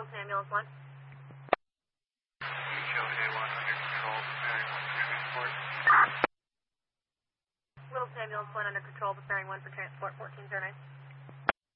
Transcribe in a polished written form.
Littleton Ambulance 1. HOK1 under control, preparing 1 for transport. Littleton Ambulance 1 under control, preparing 1 for transport, 1409.